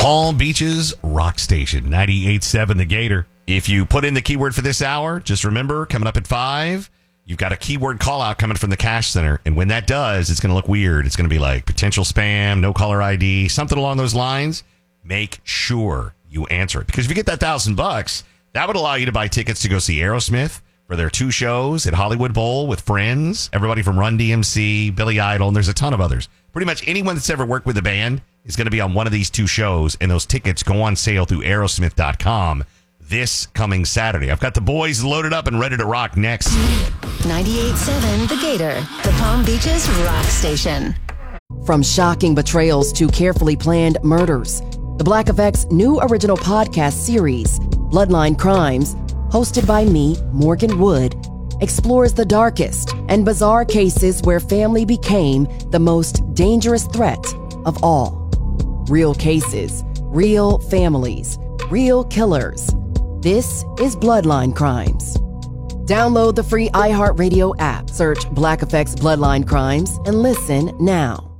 Palm Beach's Rock Station, 98.7 The Gator. If you put in the keyword for this hour, just remember, coming up at 5, you've got a keyword call out coming from the Cash Center. And when that does, it's going to look weird. It's going to be like potential spam, no caller ID, something along those lines. Make sure you answer it. Because if you get that $1,000, that would allow you to buy tickets to go see Aerosmith for their 2 shows at Hollywood Bowl with friends. Everybody from Run DMC, Billy Idol, and there's a ton of others. Pretty much anyone that's ever worked with a band is going to be on one of these 2 shows, and those tickets go on sale through Aerosmith.com this coming Saturday. I've got the boys loaded up and ready to rock next. 98.7 The Gator, the Palm Beach's Rock Station. From shocking betrayals to carefully planned murders, the Black Effect's new original podcast series, Bloodline Crimes, hosted by me, Morgan Wood, explores the darkest and bizarre cases where family became the most dangerous threat of all. Real cases, real families, real killers. This is Bloodline Crimes. Download the free iHeartRadio app, search Black Effect's Bloodline Crimes, and listen now.